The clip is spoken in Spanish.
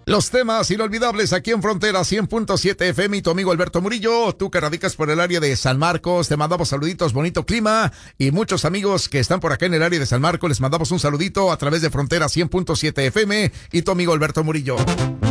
Los temas inolvidables aquí en Frontera 100.7 FM y tu amigo Alberto Murillo. Tú que radicas por el área de San Marcos, te mandamos saluditos, bonito clima. Y muchos amigos que están por acá en el área de San Marcos, les mandamos un saludito a través de Frontera 100.7 FM y tu amigo Alberto Murillo.